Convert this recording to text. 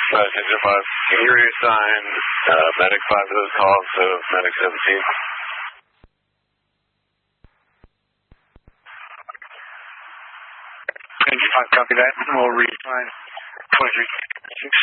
10-5. Can you reassign medic 5 to those calls, so medic 17? 10-5, copy that. We'll reassign 23.